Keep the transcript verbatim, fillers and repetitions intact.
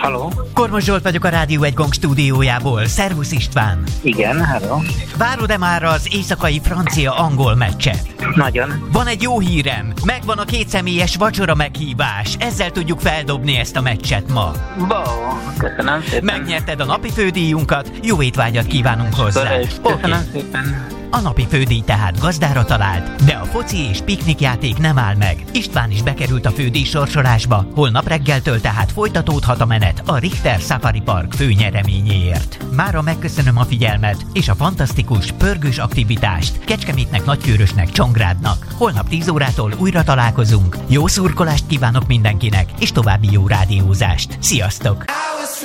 Halló? Kormos Zsolt vagyok a Rádió egy Gong stúdiójából. Szervusz István! Igen, halló. Várod-e már az éjszakai francia-angol meccset? Nagyon. Van egy jó hírem. Megvan a kétszemélyes vacsora meghívás. Ezzel tudjuk feldobni ezt a meccset ma. Bó, köszönöm szépen. Megnyerted a napi fődíjunkat, jó étvágyat kívánunk hozzá. Köszönöm okay. szépen. A napi fődíj tehát gazdára talált, de a foci és piknikjáték nem áll meg. István is bekerült a fődíj sorsolásba, holnap reggeltől tehát folytatódhat a menet a Richter Safari Park főnyereményéért. Mára megköszönöm a figyelmet és a fantasztikus, pörgős aktivitást Kecskemétnek, Nagykőrösnek, Csongrádnak. Holnap tíz órától újra találkozunk. Jó szurkolást kívánok mindenkinek, és további jó rádiózást. Sziasztok!